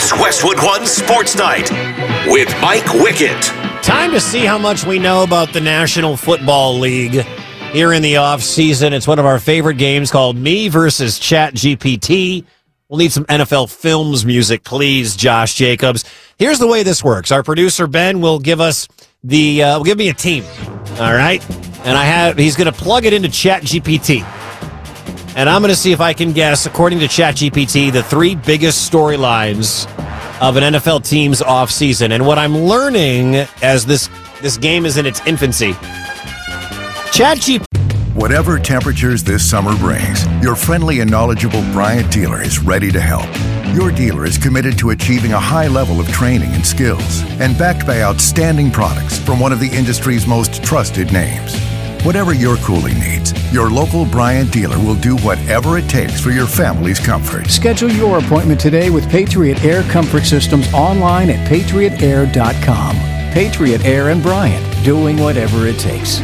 It's Westwood One Sports Night with Mike Wickett. Time to see how much we know about the National Football League here in the offseason. It's one of our favorite games called Me versus ChatGPT. We'll need some NFL Films music, please, Josh Jacobs. Here's the way this works. Our producer, Ben, will give us will give me a team, all right? And he's going to plug it into ChatGPT. And I'm going to see if I can guess, according to ChatGPT, the three biggest storylines of an NFL team's offseason. And what I'm learning as this game is in its infancy, ChatGPT. Whatever temperatures this summer brings, your friendly and knowledgeable Bryant dealer is ready to help. Your dealer is committed to achieving a high level of training and skills and backed by outstanding products from one of the industry's most trusted names. Whatever your cooling needs, your local Bryant dealer will do whatever it takes for your family's comfort. Schedule your appointment today with Patriot Air Comfort Systems online at patriotair.com. Patriot Air and Bryant, doing whatever it takes.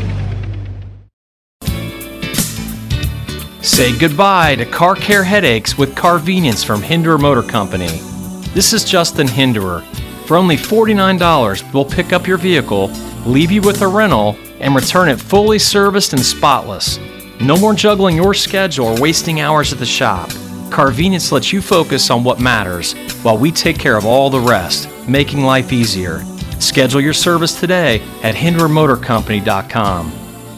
Say goodbye to car care headaches with Carvenience from Hinderer Motor Company. This is Justin Hinderer. For only $49, we'll pick up your vehicle, leave you with a rental, and return it fully serviced and spotless. No more juggling your schedule or wasting hours at the shop. Carvenience lets you focus on what matters while we take care of all the rest, making life easier. Schedule your service today at HindererMotorCompany.com.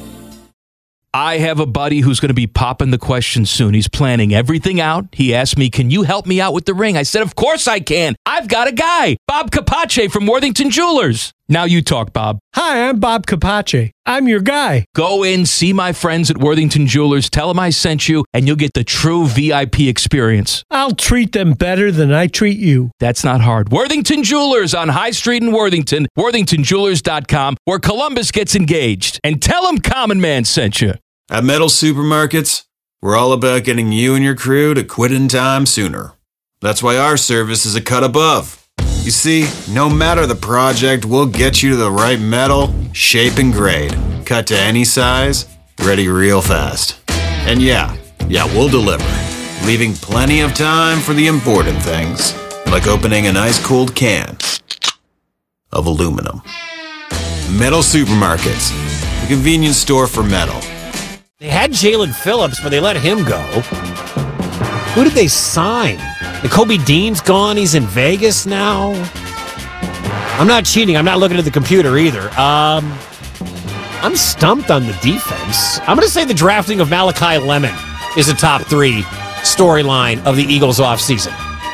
I have a buddy who's going to be popping the question soon. He's planning everything out. He asked me, can you help me out with the ring? I said, of course I can. I've got a guy, Bob Capace from Worthington Jewelers. Now you talk, Bob. Hi, I'm Bob Capace. I'm your guy. Go in, see my friends at Worthington Jewelers, tell them I sent you, and you'll get the true VIP experience. I'll treat them better than I treat you. That's not hard. Worthington Jewelers on High Street in Worthington, worthingtonjewelers.com, where Columbus gets engaged. And tell them Common Man sent you. At Metal Supermarkets, we're all about getting you and your crew to quit in time sooner. That's why our service is a cut above. You see, no matter the project, we'll get you to the right metal, shape, and grade. Cut to any size, ready real fast. And yeah, we'll deliver, leaving plenty of time for the important things, like opening an ice-cold can of aluminum. Metal Supermarkets, the convenience store for metal. They had Jalen Phillips, but they let him go. Who did they sign? Kobe Dean's gone. He's in Vegas now. I'm not cheating. I'm not looking at the computer either. I'm stumped on the defense. I'm going to say the drafting of Malachi Lemon is a top 3 storyline of the Eagles offseason.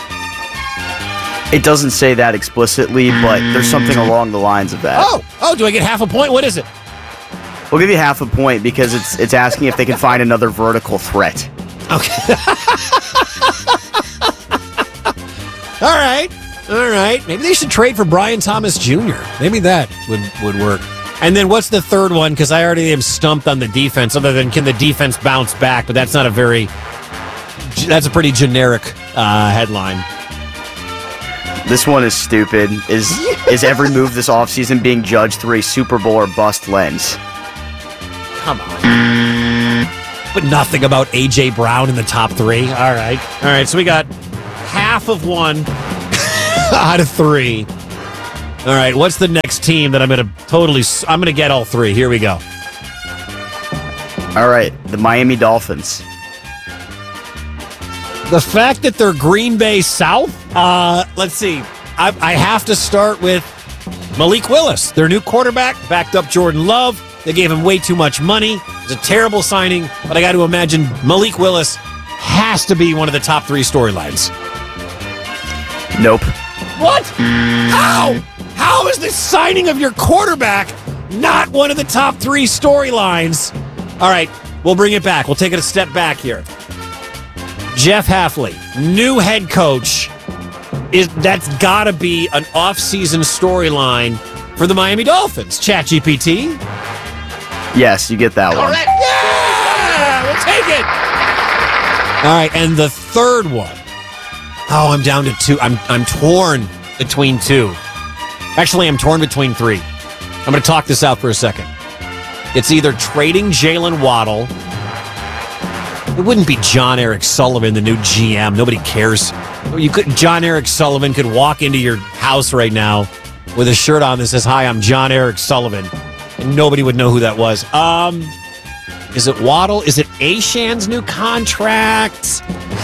It doesn't say that explicitly, but there's something along the lines of that. Oh, do I get half a point? What is it? We'll give you half a point because it's asking if they can find another vertical threat. Okay. All right. Maybe they should trade for Brian Thomas Jr. Maybe that would work. And then what's the third one? Because I already am stumped on the defense, other than can the defense bounce back? But that's that's a pretty generic headline. This one is stupid. Is every move this offseason being judged through a Super Bowl or bust lens? Come on. But nothing about A.J. Brown in the top 3. All right. So we got half of one out of 3. All right. What's the next team that I'm going to get all 3? Here we go. All right. The Miami Dolphins. The fact that they're Green Bay South? Let's see. I have to start with Malik Willis, their new quarterback, backed up Jordan Love. They gave him way too much money. It's a terrible signing, but I got to imagine Malik Willis has to be one of the top 3 storylines. Nope. What? How? How is the signing of your quarterback not one of the top 3 storylines? All right, we'll bring it back. We'll take it a step back here. Jeff Hafley, new head coach. That's got to be an off-season storyline for the Miami Dolphins. ChatGPT. Yes, you get that one. Yeah, we'll take it. All right, and the third one. Oh, I'm down to 2. I'm torn between 2. Actually, I'm torn between 3. I'm going to talk this out for a second. It's either trading Jalen Waddle. It wouldn't be John Eric Sullivan, the new GM. Nobody cares John Eric Sullivan could walk into your house right now with a shirt on that says, "Hi, I'm John Eric Sullivan," and nobody would know who that was. Is it Waddle? Is it Ashan's new contract?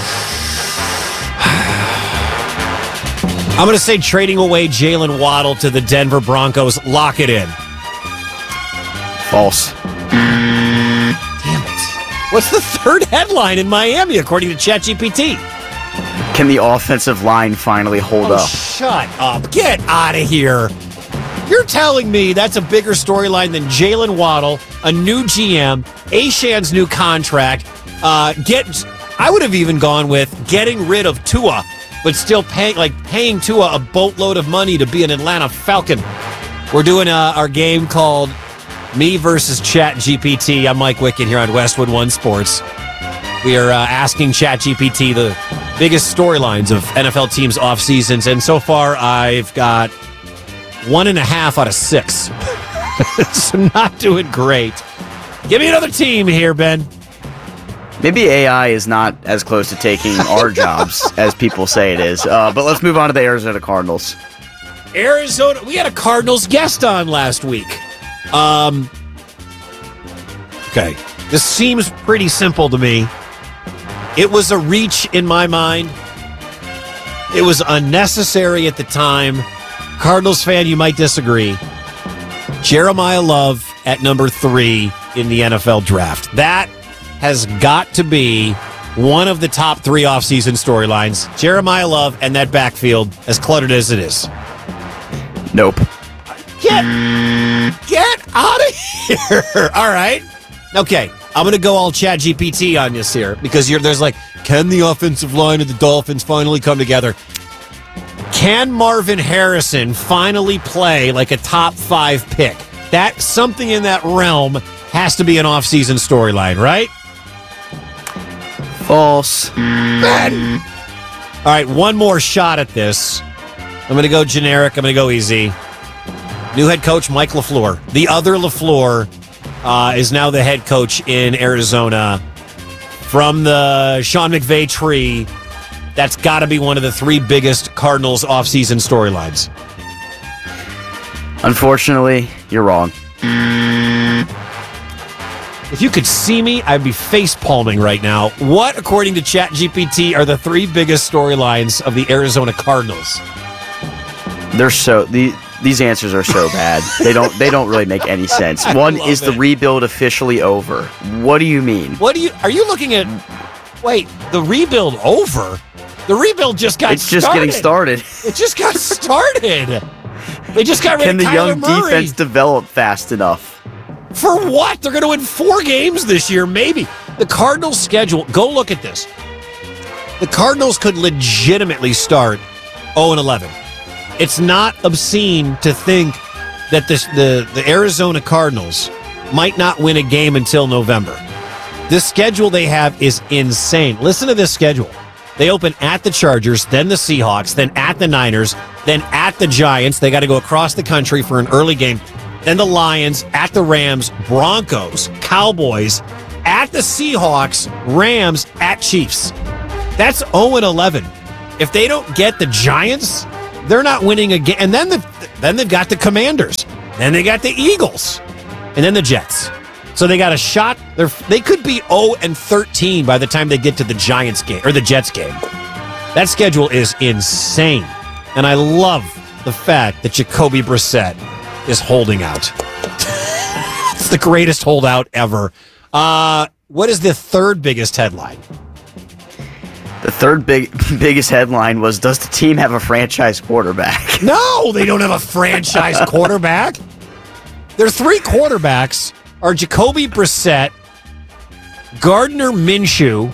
I'm going to say trading away Jalen Waddle to the Denver Broncos. Lock it in. False. Damn it. What's the third headline in Miami, according to ChatGPT? Can the offensive line finally hold up? Shut up. Get out of here. You're telling me that's a bigger storyline than Jalen Waddle, a new GM, Ashan's new contract. I would have even gone with getting rid of Tua, but still paying Tua a boatload of money to be an Atlanta Falcon. We're doing our game called Me versus ChatGPT. I'm Mike Wicken here on Westwood One Sports. We are asking ChatGPT the biggest storylines of NFL teams' off seasons, and so far I've got 1.5 out of 6. So not doing great. Give me another team here, Ben. Maybe AI is not as close to taking our jobs as people say it is. But let's move on to the Arizona Cardinals. Arizona, we had a Cardinals guest on last week. Okay, this seems pretty simple to me. It was a reach in my mind. It was unnecessary at the time. Cardinals fan, you might disagree. Jeremiah Love at number 3 in the NFL draft. That has got to be one of the top 3 offseason storylines. Jeremiah Love and that backfield, as cluttered as it is. Nope. Get out of here. All right. Okay. I'm going to go all ChatGPT on this here because there's can the offensive line of the Dolphins finally come together? Can Marvin Harrison finally play like a top 5 pick? That something in that realm has to be an offseason storyline, right? False. Ben. All right, one more shot at this. I'm going to go generic. I'm going to go easy. New head coach Mike LaFleur. The other LaFleur is now the head coach in Arizona. From the Sean McVay tree, that's got to be one of the 3 biggest Cardinals offseason storylines. Unfortunately, you're wrong. If you could see me, I'd be face palming right now. What, according to ChatGPT, are the 3 biggest storylines of the Arizona Cardinals? These answers are so bad. They don't really make any sense. One is the rebuild officially over. What do you mean? Are you looking at? Wait, the rebuild over? The rebuild just got started. It's just getting started. It just got started. They just got rid of Kyler Murray. Can the young defense develop fast enough? For what? They're going to win 4 games this year, maybe. The Cardinals' schedule, go look at this. The Cardinals could legitimately start 0-11. It's not obscene to think that the Arizona Cardinals might not win a game until November. The schedule they have is insane. Listen to this schedule. They open at the Chargers, then the Seahawks, then at the Niners, then at the Giants. They got to go across the country for an early game. Then the Lions, at the Rams, Broncos, Cowboys, at the Seahawks, Rams, at Chiefs. That's 0-11. If they don't get the Giants, they're not winning a game. And then they've got the Commanders. Then they got the Eagles. And then the Jets. So they got a shot. They could be 0-13 by the time they get to the Giants game or the Jets game. That schedule is insane. And I love the fact that Jacoby Brissett is holding out. It's the greatest holdout ever. What is the 3rd biggest headline? The 3rd biggest headline was, does the team have a franchise quarterback? No, they don't have a franchise quarterback. Their 3 quarterbacks are Jacoby Brissett, Gardner Minshew,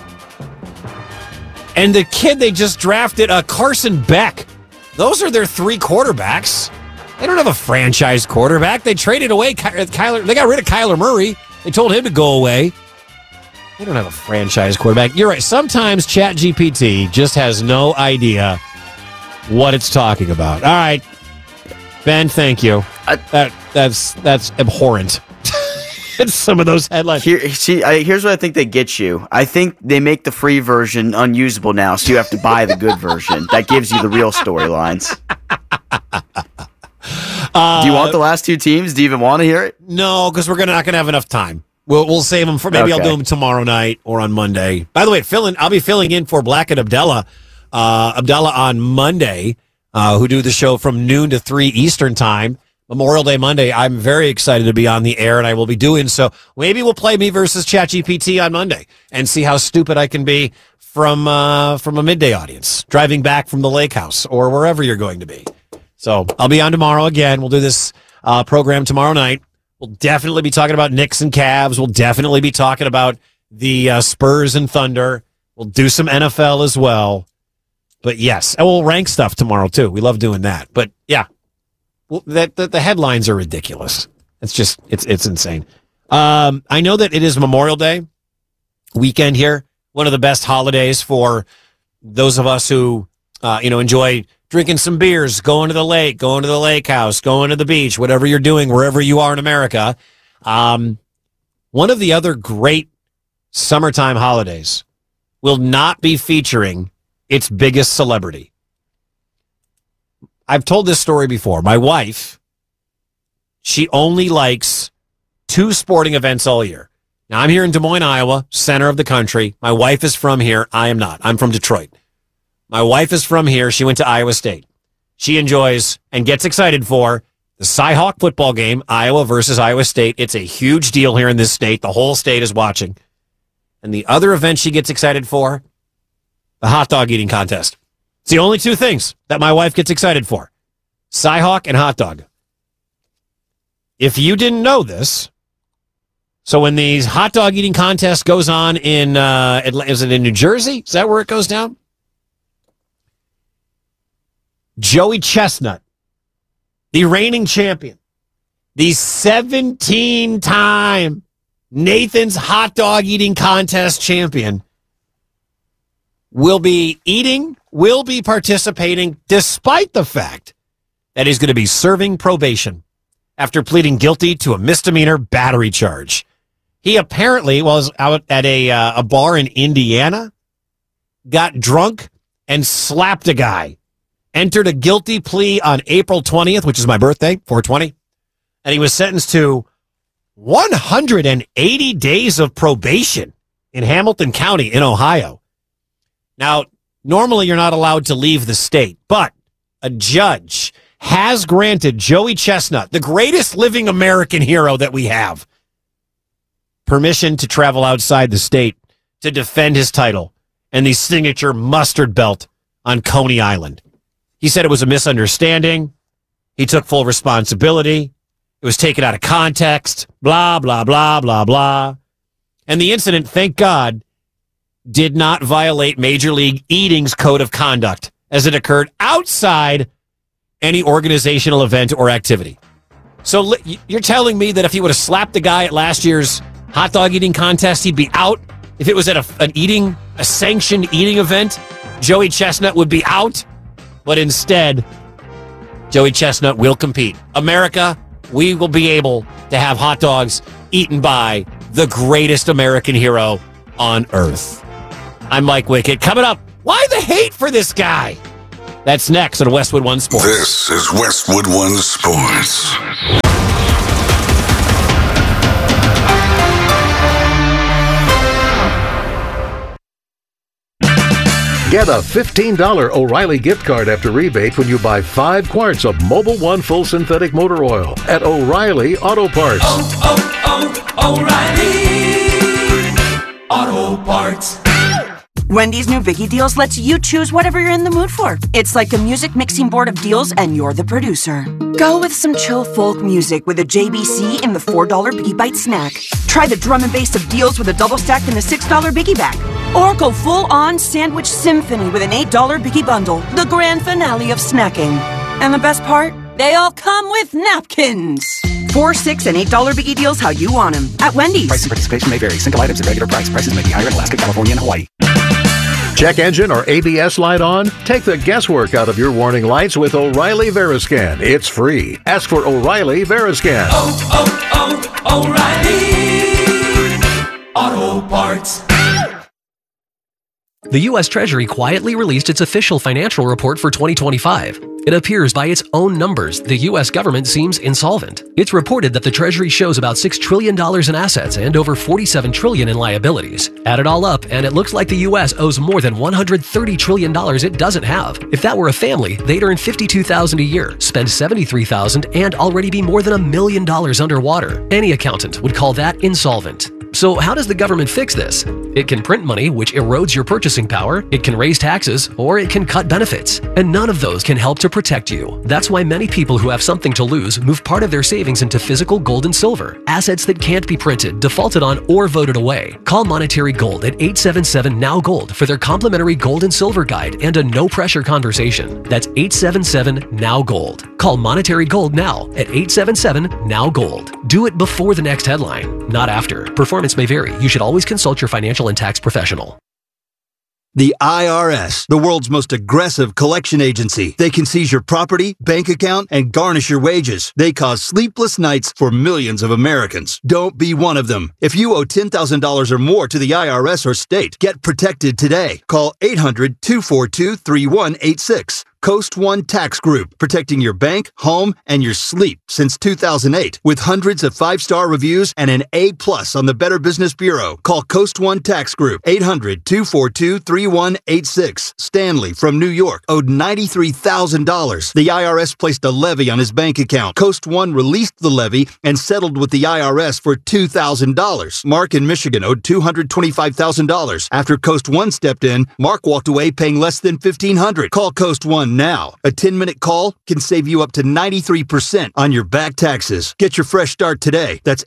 and the kid they just drafted, Carson Beck. Those are their 3 quarterbacks. They don't have a franchise quarterback. They traded away Kyler. They got rid of Kyler Murray. They told him to go away. They don't have a franchise quarterback. You're right. Sometimes ChatGPT just has no idea what it's talking about. All right, Ben, thank you. That's abhorrent. get some of those headlines. Here's what I think they get you. I think they make the free version unusable now, so you have to buy the good version. That gives you the real storylines. Do you want the last two teams? Do you even want to hear it? No, because we're not gonna have enough time. We'll save them for maybe I'll do them tomorrow night or on Monday. By the way, I'll be filling in for Black and Abdallah on Monday, who do the show from noon to 3 Eastern time. Memorial Day Monday. I'm very excited to be on the air, and I will be doing so. Maybe we'll play me versus ChatGPT on Monday and see how stupid I can be from a midday audience driving back from the lake house or wherever you're going to be. So I'll be on tomorrow again. We'll do this program tomorrow night. We'll definitely be talking about Knicks and Cavs. We'll definitely be talking about the Spurs and Thunder. We'll do some NFL as well. But yes, and we'll rank stuff tomorrow too. We love doing that. But yeah, well, the headlines are ridiculous. It's insane. I know that it is Memorial Day weekend here. One of the best holidays for those of us who enjoy drinking some beers, going to the lake, going to the lake house, going to the beach, whatever you're doing, wherever you are in America. One of the other great summertime holidays will not be featuring its biggest celebrity. I've told this story before. My wife, she only likes 2 sporting events all year. Now, I'm here in Des Moines, Iowa, center of the country. My wife is from here. I am not. I'm from Detroit. My wife is from here. She went to Iowa State. She enjoys and gets excited for the Cy-Hawk football game, Iowa versus Iowa State. It's a huge deal here in this state. The whole state is watching. And the other event she gets excited for, the hot dog eating contest. It's the only 2 things that my wife gets excited for. Cy-Hawk and hot dog. If you didn't know this, so when the hot dog eating contest goes on is it in New Jersey? Is that where it goes down? Joey Chestnut, the reigning champion, the 17-time Nathan's hot dog eating contest champion, will be participating despite the fact that he's going to be serving probation after pleading guilty to a misdemeanor battery charge. He apparently was out at a bar in Indiana, got drunk, and slapped a guy. Entered a guilty plea on April 20th, which is my birthday, 4/20, and he was sentenced to 180 days of probation in Hamilton County in Ohio. Now, normally you're not allowed to leave the state, but a judge has granted Joey Chestnut, the greatest living American hero that we have, permission to travel outside the state to defend his title and the signature mustard belt on Coney Island. He said it was a misunderstanding. He took full responsibility. It was taken out of context, blah, blah, blah, blah, blah. And the incident, thank God, did not violate Major League Eating's code of conduct as it occurred outside any organizational event or activity. So you're telling me that if he would have slapped the guy at last year's hot dog eating contest, he'd be out? If it was at a sanctioned eating event, Joey Chestnut would be out? But instead, Joey Chestnut will compete. America, we will be able to have hot dogs eaten by the greatest American hero on earth. I'm Mike Wickett. Coming up, why the hate for this guy? That's next on Westwood One Sports. This is Westwood One Sports. Get a $15 O'Reilly gift card after rebate when you buy 5 quarts of Mobil 1 full synthetic motor oil at O'Reilly Auto Parts. O'Reilly Auto Parts. Wendy's new Biggie Deals lets you choose whatever you're in the mood for. It's like a music mixing board of deals, and you're the producer. Go with some chill folk music with a JBC in the $4 Biggie Bite snack. Try the drum and bass of deals with a double stack in the $6 Biggie Bag. Or go full-on sandwich symphony with an $8 Biggie Bundle, the grand finale of snacking. And the best part? They all come with napkins. $4, $6, and $8 Biggie Deals how you want them. At Wendy's. Price and participation may vary. Single items at regular price. Prices may be higher in Alaska, California, and Hawaii. Check engine or ABS light on? Take the guesswork out of your warning lights with O'Reilly Veriscan. It's free. Ask for O'Reilly Veriscan. O'Reilly Parts. The U.S. Treasury quietly released its official financial report for 2025. It appears by its own numbers, the U.S. government seems insolvent. It's reported that the Treasury shows about $6 trillion in assets and over $47 trillion in liabilities. Add it all up, and it looks like the U.S. owes more than $130 trillion it doesn't have. If that were a family, they'd earn $52,000 a year, spend $73,000, and already be more than $1 million underwater. Any accountant would call that insolvent. So how does the government fix this? It can print money, which erodes your purchasing power, it can raise taxes, or it can cut benefits. And none of those can help to protect you. That's why many people who have something to lose move part of their savings into physical gold and silver, assets that can't be printed, defaulted on, or voted away. Call Monetary Gold at 877-NOW-GOLD for their complimentary gold and silver guide and a no-pressure conversation. That's 877-NOW-GOLD. Call Monetary Gold now at 877-NOW-GOLD. Do it before the next headline, not after. Performance may vary. You should always consult your financial and tax professional. The IRS, the world's most aggressive collection agency. They can seize your property, bank account, and garnish your wages. They cause sleepless nights for millions of Americans. Don't be one of them. If you owe $10,000 or more to the IRS or state, get protected today. Call 800-242-3186. Coast One Tax Group, protecting your bank, home, and your sleep since 2008. With hundreds of 5-star reviews and an A+ on the Better Business Bureau. Call Coast One Tax Group, 800-242-3186. Stanley from New York owed $93,000. The IRS placed a levy on his bank account. Coast One released the levy and settled with the IRS for $2,000. Mark in Michigan owed $225,000. After Coast One stepped in, Mark walked away paying less than $1,500. Call Coast One now. A 10-minute call can save you up to 93% on your back taxes. Get your fresh start today. That's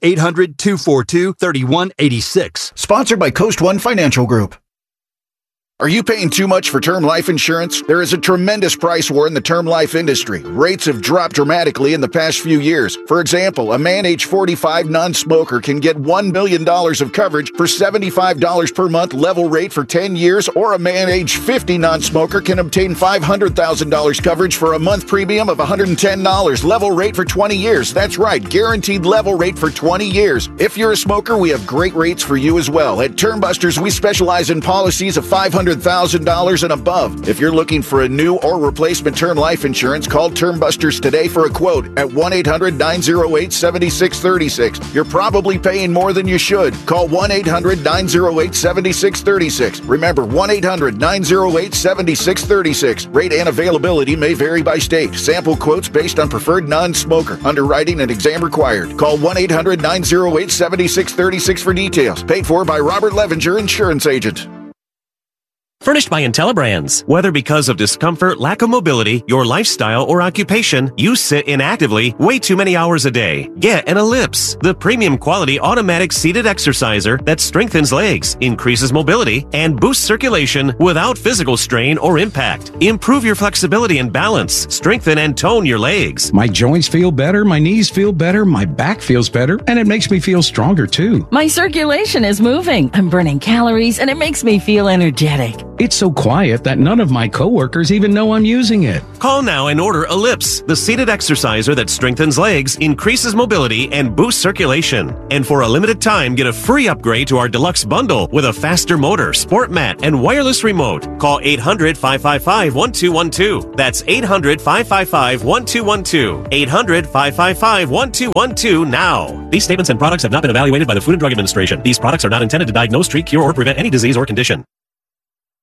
800-242-3186. Sponsored by Coast One Financial Group. Are you paying too much for term life insurance? There is a tremendous price war in the term life industry. Rates have dropped dramatically in the past few years. For example, a man age 45 non-smoker can get $1 million of coverage for $75 per month level rate for 10 years, or a man age 50 non-smoker can obtain $500,000 coverage for a month premium of $110 level rate for 20 years. That's right, guaranteed level rate for 20 years. If you're a smoker, we have great rates for you as well. At Termbusters, we specialize in policies of $500,000 and above. If you're looking for a new or replacement term life insurance, call Termbusters today for a quote at 1-800-908-7636. You're probably paying more than you should. Call 1-800-908-7636. Remember, 1-800-908-7636. Rate and availability may vary by state. Sample quotes based on preferred non-smoker. Underwriting and exam required. Call 1-800-908-7636 for details. Paid for by Robert Levinger, Insurance Agent. Furnished by IntelliBrands. Whether because of discomfort, lack of mobility, your lifestyle, or occupation, you sit inactively way too many hours a day. Get an Ellipse, the premium quality automatic seated exerciser that strengthens legs, increases mobility, and boosts circulation without physical strain or impact. Improve your flexibility and balance. Strengthen and tone your legs. My joints feel better, my knees feel better, my back feels better, and it makes me feel stronger too. My circulation is moving. I'm burning calories, and it makes me feel energetic. It's so quiet that none of my coworkers even know I'm using it. Call now and order Ellipse, the seated exerciser that strengthens legs, increases mobility, and boosts circulation. And for a limited time, get a free upgrade to our deluxe bundle with a faster motor, sport mat, and wireless remote. Call 800-555-1212. That's 800-555-1212. 800-555-1212 now. These statements and products have not been evaluated by the Food and Drug Administration. These products are not intended to diagnose, treat, cure, or prevent any disease or condition.